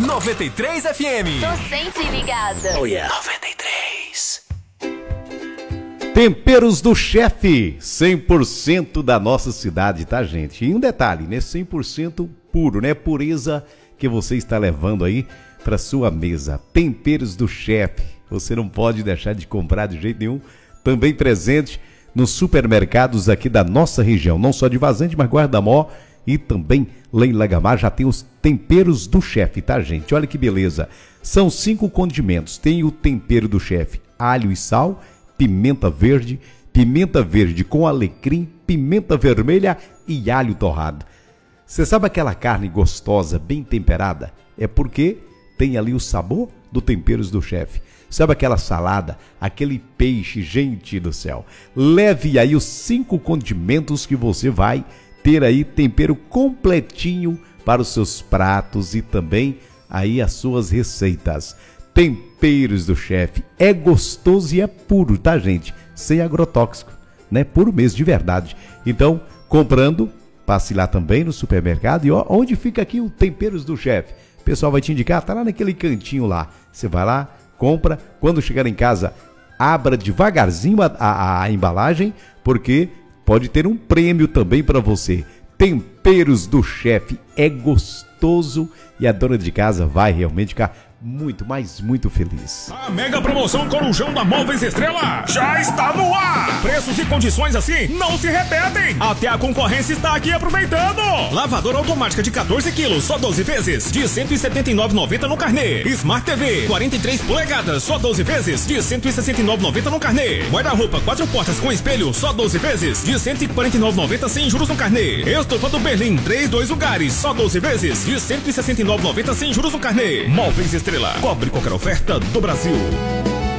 93 FM. Tô sempre ligada. Oh yeah. 93. Temperos do Chefe, 100% da nossa cidade, tá, gente? E um detalhe, né? 100% puro, né? Pureza que você está levando aí para sua mesa. Temperos do Chefe, você não pode deixar de comprar de jeito nenhum. Também presente nos supermercados aqui da nossa região, não só de Vazante, mas Guarda-Mó e também lá em Lagamar já tem os Temperos do Chefe, tá, gente? Olha que beleza. São 5 condimentos. Tem o tempero do chefe: alho e sal, pimenta verde com alecrim, pimenta vermelha e alho torrado. Você sabe aquela carne gostosa, bem temperada? É porque tem ali o sabor do Temperos do Chefe. Sabe aquela salada, aquele peixe, gente do céu? Leve aí os 5 condimentos que você vai ter aí tempero completinho para os seus pratos e também aí as suas receitas. Temperos do Chefe é gostoso e é puro, tá, gente? Sem agrotóxico, né? Puro mesmo, de verdade. Então, comprando, passe lá também no supermercado e ó, onde fica aqui o Temperos do Chefe? O pessoal vai te indicar, tá lá naquele cantinho lá. Você vai lá, compra, quando chegar em casa, abra devagarzinho a embalagem, porque pode ter um prêmio também para você. Temperos do Chefe é gostoso e a dona de casa vai realmente ficar muito, mas muito feliz. A mega promoção Corujão da Móveis Estrela já está no ar. Preços e condições assim não se repetem. Até a concorrência está aqui aproveitando. Lavadora automática de 14 quilos, só 12 vezes, de R$ 179,90 no carnê. Smart TV, 43 polegadas, só 12 vezes, de R$ 169,90 no carnê. Guarda-roupa 4 portas com espelho, só 12 vezes, de R$ 149,90 sem juros no carnê. Estofa do Berlim, 2 lugares, só 12 vezes, de R$ 169,90 sem juros no carnê. Móveis Estrela, cobre qualquer oferta do Brasil.